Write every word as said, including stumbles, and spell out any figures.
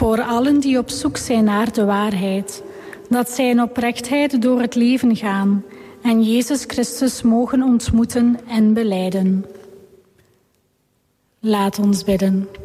voor allen die op zoek zijn naar de waarheid, dat zij in oprechtheid door het leven gaan en Jezus Christus mogen ontmoeten en belijden. Laat ons bidden.